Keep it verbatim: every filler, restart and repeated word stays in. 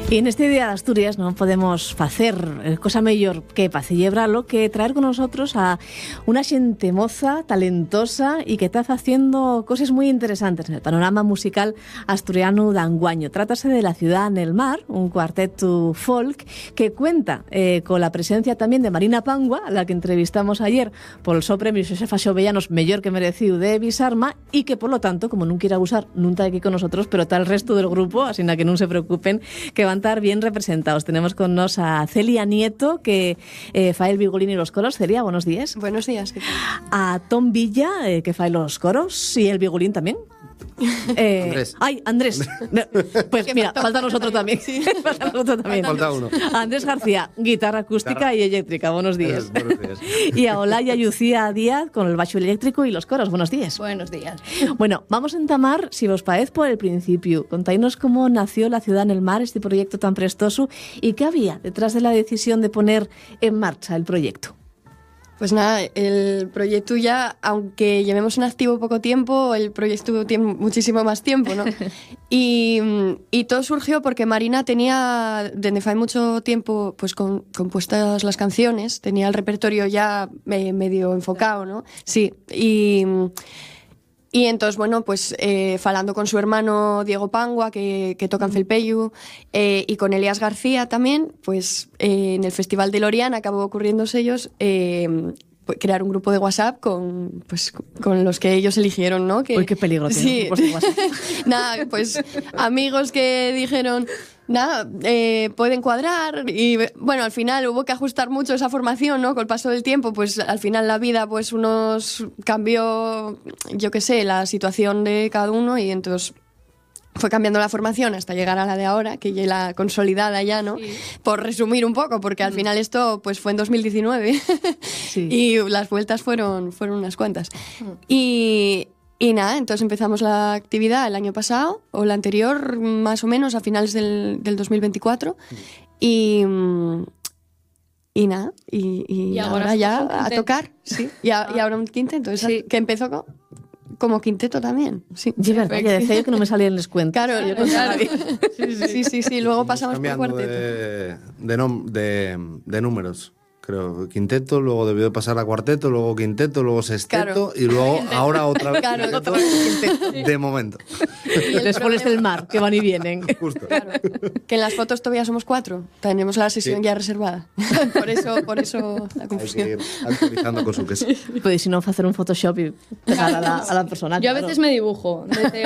E neste día de Asturias non podemos facer cosa mellor que para celebralo que traer con nosotros a unha xente moza, talentosa e que está facendo cosas moi interesantes en el panorama musical asturiano de anguaño. Trátase de La Ciudad en el Mar, un cuarteto folk que cuenta eh, con la presencia tamén de Marina Pangua, a la que entrevistamos ayer por el so premio Xosefa Xovellanos mellor que merecido de Bisarma, e que, por lo tanto, como non quiera abusar, non está aquí con nosotros, pero está el resto del grupo, así na que non se preocupen, que van a estar bien representados. Tenemos con nos a Celia Nieto, que eh, fae el violín y los coros. Celia, buenos días. Buenos días, ¿qué tal? A Tom Villa, eh, que fae los coros y el violín también. Eh, Andrés. Ay, Andrés. Pues mira, falta nosotros también. Sí. Falta nosotros también. Falta uno. Andrés García, guitarra acústica Guitarra. y eléctrica. Buenos días. Buenos días. Y a Olaya Lucía Díaz con el baixo eléctrico y los coros. Buenos días. Buenos días. Bueno, vamos a entamar, si os parece, por el principio. Contaínos cómo nació La Ciudad en el Mar, este proyecto tan prestoso, y qué había detrás de la decisión de poner en marcha el proyecto. Pues nada, el proyecto ya, aunque llevemos en activo poco tiempo, el proyecto tiene muchísimo más tiempo, ¿no? Y, y todo surgió porque Marina tenía, desde hace mucho tiempo, pues con, compuestas las canciones, tenía el repertorio ya eh, medio enfocado, ¿no? Sí, y... Y entonces, bueno, pues eh, falando con su hermano Diego Pangua, que, que toca en Felpeyu, eh, y con Elías García también, pues eh, en el Festival de Lorient acabó ocurriéndose ellos eh, crear un grupo de WhatsApp con, pues, con los que ellos eligieron, ¿no? Que, Uy, qué peligro tiene sí. grupos de WhatsApp. Nada, pues amigos que dijeron... Nada, eh, pueden cuadrar y bueno, al final hubo que ajustar mucho esa formación, ¿no? Con el paso del tiempo, pues al final la vida pues unos cambió, yo qué sé, la situación de cada uno y entonces fue cambiando la formación hasta llegar a la de ahora, que ya la consolidada ya, ¿no? Sí. Por resumir un poco, porque al final esto pues fue en dos mil diecinueve sí. Y las vueltas fueron, fueron unas cuantas. Y... Y nada, entonces empezamos la actividad el año pasado, o la anterior, más o menos, a finales del, del dos mil veinticuatro. Y, y nada, y, y, y ahora, ahora ya a tocar, sí. Y, a, ah. y ahora un quinteto, sí. Que empezó con, como quinteto también. Sí, sí, verdad, que decía yo que no me salían les cuentos. Claro, yo claro. Sí, sí, sí, sí, sí, luego pasamos por cuarteto. De, de, nom, de, de números. Creo, quinteto, luego debió de pasar a cuarteto, luego quinteto, luego sexteto, claro. Y luego ahora otra vez claro, quinteto, quinteto, sí. De momento. Y después del mar, que van y vienen. Justo. Claro. Que en las fotos todavía somos cuatro. Tenemos la sesión sí. ya reservada. Por eso, por eso la confusión. Hay que ir actualizando con su queso. Podéis, si no, hacer un Photoshop y pegar a la, a la persona. Yo claro. a veces me dibujo. Desde